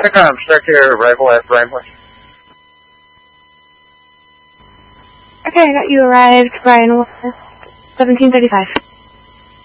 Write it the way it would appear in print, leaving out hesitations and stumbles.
Start your arrival at Brian West. Okay, I got you arrived, Brian West, 1735.